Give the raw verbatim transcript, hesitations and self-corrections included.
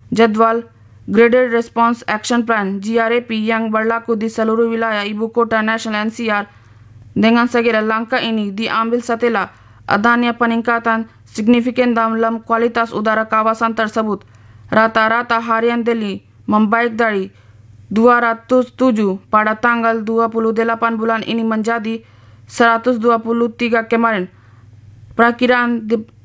Jadwal Graded Response Action Plan G R A P yang berlaku di seluruh wilayah ibu kota nasional N C R. Dengan segera langkah ini diambil setelah adanya peningkatan signifikan dalam kualitas udara kawasan tersebut. Rata-rata harian Delhi membaik dari dua ratus tujuh pada tanggal dua puluh delapan bulan ini menjadi seratus dua puluh tiga kemarin. Perakiraan